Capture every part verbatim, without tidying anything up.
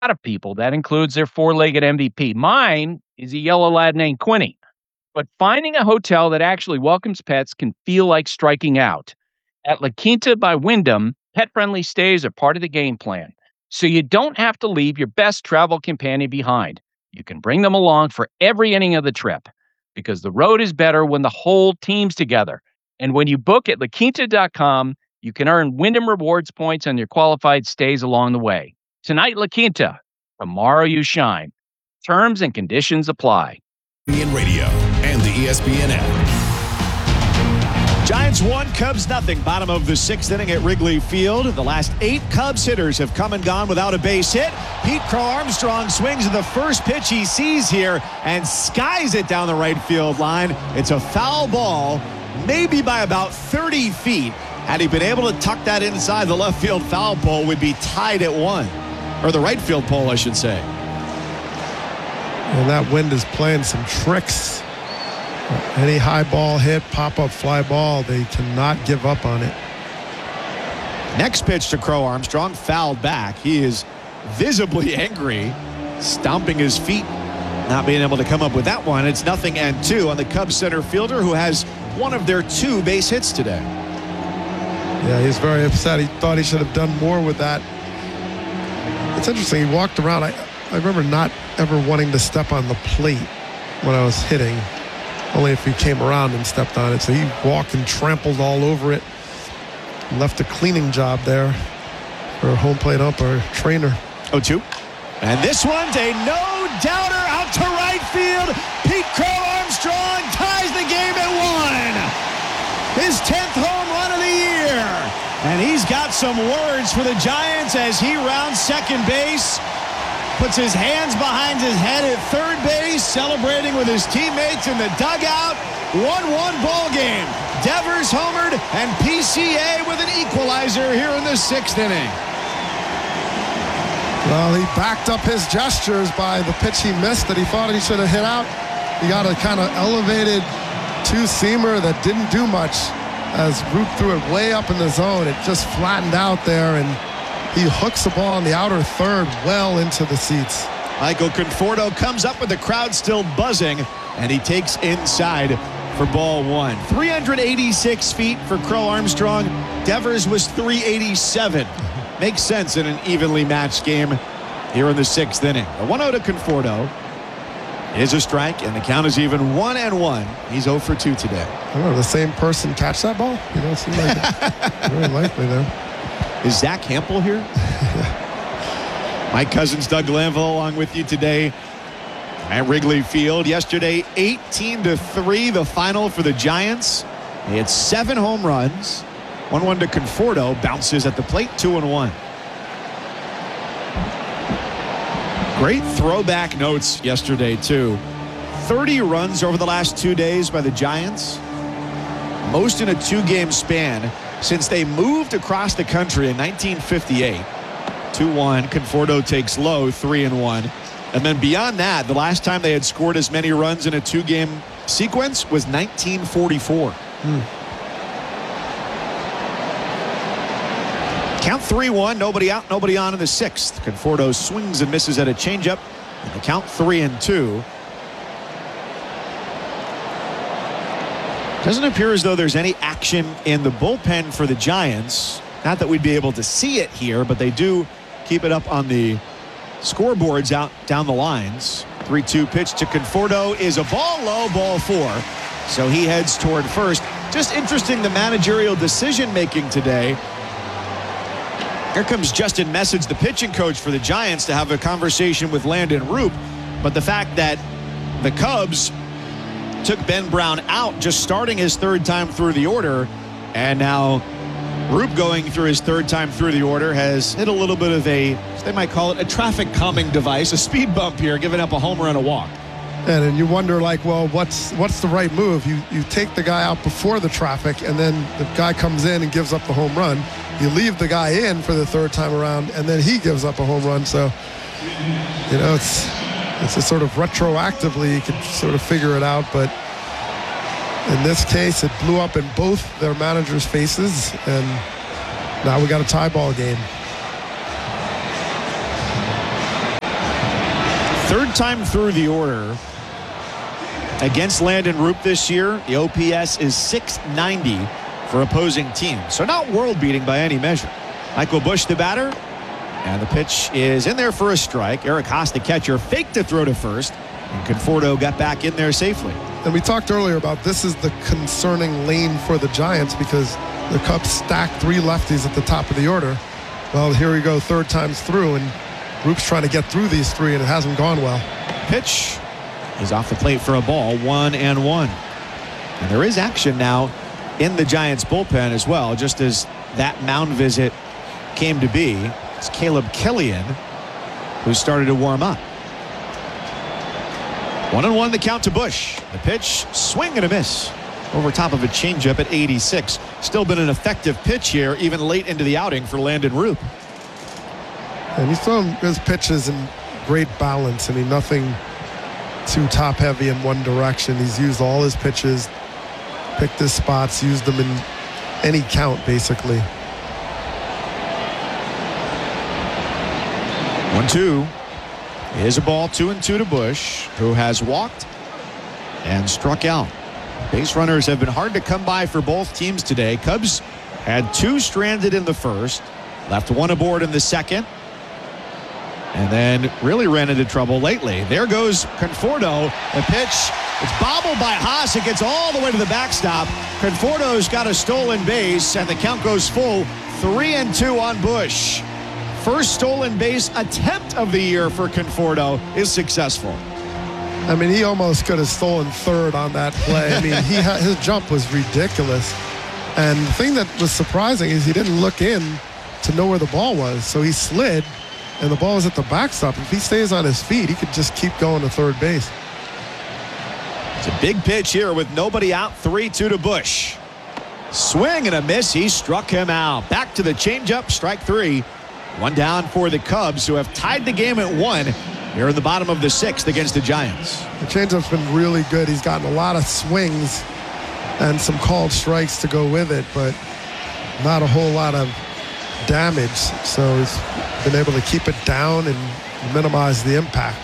lot of people, that includes their four-legged M V P. Mine is a yellow lab named Quinny. But finding a hotel that actually welcomes pets can feel like striking out. At La Quinta by Wyndham, pet-friendly stays are part of the game plan, so you don't have to leave your best travel companion behind. You can bring them along for every inning of the trip, because the road is better when the whole team's together. And when you book at la quinta dot com, you can earn Wyndham Rewards points on your qualified stays along the way. Tonight, La Quinta. Tomorrow, you shine. Terms and conditions apply. E S P N Radio and the E S P N app. Giants one, Cubs nothing. Bottom of the sixth inning at Wrigley Field. The last eight Cubs hitters have come and gone without a base hit. Pete Crow Armstrong swings at the first pitch he sees here and skies it down the right field line. It's a foul ball, maybe by about thirty feet. Had he been able to tuck that inside the left field foul pole, would be tied at one. Or the right field pole, I should say. And that wind is playing some tricks. Any high ball hit, pop-up fly ball, they cannot give up on it. Next pitch to Crow Armstrong, fouled back. He is visibly angry, stomping his feet, not being able to come up with that one. It's nothing and two on the Cubs center fielder, who has one of their two base hits today. Yeah, he's very upset. He thought he should have done more with that. It's interesting. He walked around. I, I remember not ever wanting to step on the plate when I was hitting. Only if he came around and stepped on it. So he walked and trampled all over it. Left a cleaning job there for a home plate umpire, trainer. oh two. And this one's a no-doubter out to right field. Pete Crow Armstrong ties the game at one. His tenth home run of the year. And he's got some words for the Giants as he rounds second base. Puts his hands behind his head at third base, celebrating with his teammates in the dugout. one one ball game. Devers homered and P C A with an equalizer here in the sixth inning. Well, he backed up his gestures by the pitch he missed that he thought he should have hit out. He got a kind of elevated two-seamer that didn't do much as Roop threw it way up in the zone. It just flattened out there, and he hooks the ball on the outer third well into the seats. Michael Conforto comes up with the crowd still buzzing, and he takes inside for ball one. three hundred eighty-six feet for Crow Armstrong. Devers was three eighty-seven. Makes sense in an evenly matched game here in the sixth inning. A one oh to Conforto is a strike, and the count is even one and one. He's oh for two today. I don't know, the same person catch that ball? You don't seem like it. Very likely, though. Is Zach Hampel here? Mike Cousins, Doug Glanville along with you today at Wrigley Field. Yesterday, eighteen to three, the final for the Giants. They had seven home runs. one one to Conforto. Bounces at the plate, two and one. Great throwback notes yesterday, too. thirty runs over the last two days by the Giants. Most in a two-game span since they moved across the country in nineteen fifty-eight. two one. Conforto takes low, three and one. And then beyond that, the last time they had scored as many runs in a two-game sequence was nineteen forty-four. Hmm. Count three one, nobody out, nobody on in the sixth. Conforto swings and misses at a changeup. And the count three and two. Doesn't appear as though there's any action in the bullpen for the Giants. Not that we'd be able to see it here, but they do keep it up on the scoreboards out down the lines. three two pitch to Conforto is a ball low, ball four. So he heads toward first. Just interesting, the managerial decision making today. Here comes Justin Message, the pitching coach for the Giants, to have a conversation with Landon Roop. But the fact that the Cubs took Ben Brown out, just starting his third time through the order, and now Roop going through his third time through the order has hit a little bit of a, they might call it a traffic calming device, a speed bump here, giving up a homer and a walk. And, and you wonder, like, well, what's what's the right move? You you take the guy out before the traffic, and then the guy comes in and gives up the home run. You leave the guy in for the third time around, and then he gives up a home run. So, you know, it's it's a sort of retroactively you can sort of figure it out. But in this case, it blew up in both their managers' faces, and now we got a tie ball game. Third time through the order against Landon Roop this year. The O P S is six ninety for opposing teams. So not world-beating by any measure. Michael Busch, the batter. And the pitch is in there for a strike. Eric Haas, the catcher, faked to throw to first. And Conforto got back in there safely. And we talked earlier about this is the concerning lane for the Giants because the Cubs stacked three lefties at the top of the order. Well, here we go, third times through, and Roop's trying to get through these three, and it hasn't gone well. Pitch is off the plate for a ball, one and one. And there is action now in the Giants bullpen as well, just as that mound visit came to be. It's Caleb Killian who started to warm up. One and one the count to Busch. The pitch, swing and a miss. Over top of a changeup at eighty-six. Still been an effective pitch here, even late into the outing for Landon Roop. And he's thrown his pitches in great balance. I mean, nothing too top heavy in one direction. He's used all his pitches, picked his spots, used them in any count, basically. One, two. Here's a ball, two and two to Busch, who has walked and struck out. Base runners have been hard to come by for both teams today. Cubs had two stranded in the first, left one aboard in the second, and then really ran into trouble lately. There goes Conforto. The pitch, it's bobbled by Haas. It gets all the way to the backstop. Conforto's got a stolen base, and the count goes full. Three and two on Busch. First stolen base attempt of the year for Conforto is successful. I mean, he almost could have stolen third on that play. I mean, he ha- his jump was ridiculous. And the thing that was surprising is he didn't look in to know where the ball was. So he slid, and the ball was at the backstop. If he stays on his feet, he could just keep going to third base. It's a big pitch here with nobody out. three two to Busch. Swing and a miss. He struck him out. Back to the changeup. Strike three. One down for the Cubs, who have tied the game at one here in the bottom of the sixth against the Giants. The changeup's been really good. He's gotten a lot of swings and some called strikes to go with it, but not a whole lot of damage. So he's been able to keep it down and minimize the impact.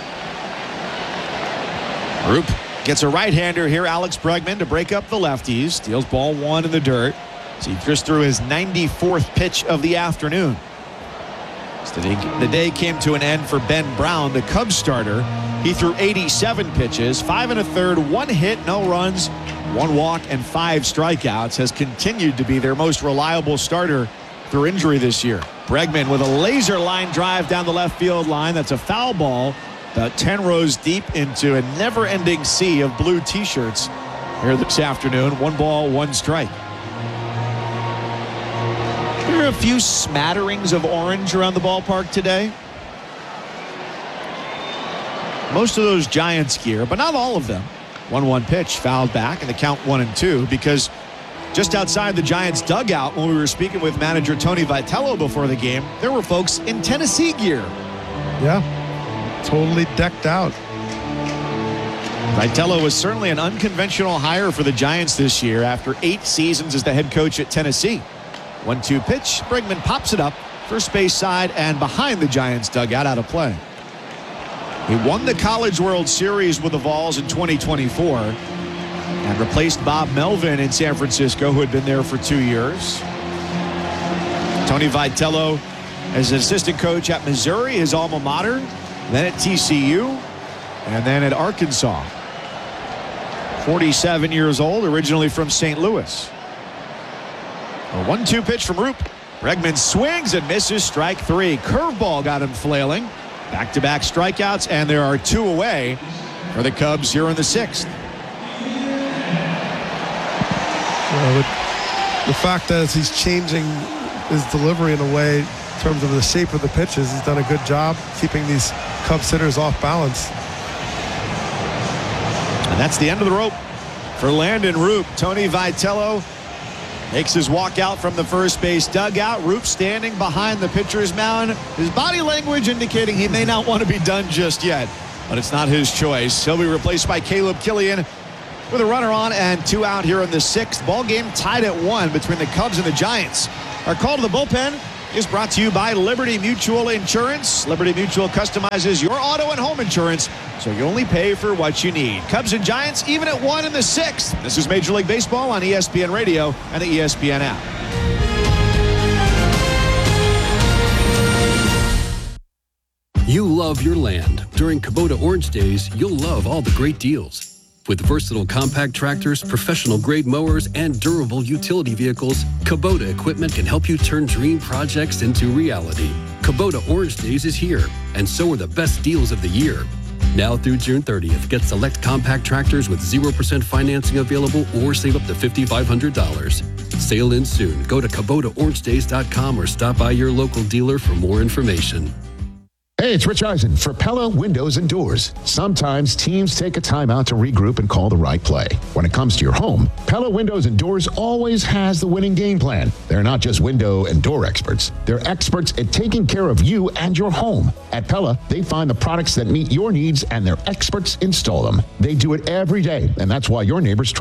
Roop gets a right-hander here, Alex Bregman, to break up the lefties. Steals ball one in the dirt. So he just threw his ninety-fourth pitch of the afternoon. So the day came to an end for Ben Brown, the Cubs starter. He threw eighty-seven pitches, five and a third, one hit, no runs, one walk, and five strikeouts. Has continued to be their most reliable starter through injury this year. Bregman with a laser line drive down the left field line. That's a foul ball, about ten rows deep into a never-ending sea of blue T-shirts here this afternoon. One ball, one strike. There are a few smatterings of orange around the ballpark today. Most of those Giants gear, but not all of them. one one pitch fouled back, and the count one and two, because just outside the Giants dugout when we were speaking with manager Tony Vitello before the game, there were folks in Tennessee gear. Yeah, totally decked out. Vitello was certainly an unconventional hire for the Giants this year after eight seasons as the head coach at Tennessee. one two pitch. Bregman pops it up. First base side and behind the Giants dugout, out of play. He won the College World Series with the Vols in twenty twenty-four and replaced Bob Melvin in San Francisco, who had been there for two years. Tony Vitello as an assistant coach at Missouri, his alma mater, then at T C U, and then at Arkansas. forty-seven years old, originally from Saint Louis. A one two pitch from Roop. Bregman swings and misses, strike three. Curveball got him flailing. Back-to-back strikeouts, and there are two away for the Cubs here in the sixth. Well, the, the fact that as he's changing his delivery in a way in terms of the shape of the pitches, he's done a good job keeping these Cubs hitters off balance. And that's the end of the rope for Landon Roop. Tony Vitello makes his walk out from the first base dugout. Roop standing behind the pitcher's mound. His body language indicating he may not want to be done just yet, but it's not his choice. He'll be replaced by Caleb Killian with a runner on and two out here in the sixth. Ball game tied at one between the Cubs and the Giants. Our call to the bullpen is brought to you by Liberty Mutual Insurance. Liberty Mutual customizes your auto and home insurance, so you only pay for what you need. Cubs and Giants even at one in the sixth. This is Major League Baseball on E S P N Radio and the E S P N app. You love your land. During Kubota Orange Days, you'll love all the great deals. With versatile compact tractors, professional-grade mowers, and durable utility vehicles, Kubota equipment can help you turn dream projects into reality. Kubota Orange Days is here, and so are the best deals of the year. Now through June thirtieth, get select compact tractors with zero percent financing available or save up to five thousand five hundred dollars. Sail in soon. Go to Kubota Orange Days dot com or stop by your local dealer for more information. Hey, it's Rich Eisen for Pella Windows and Doors. Sometimes teams take a time out to regroup and call the right play. When it comes to your home, Pella Windows and Doors always has the winning game plan. They're not just window and door experts. They're experts at taking care of you and your home. At Pella, they find the products that meet your needs and their experts install them. They do it every day, and that's why your neighbors trust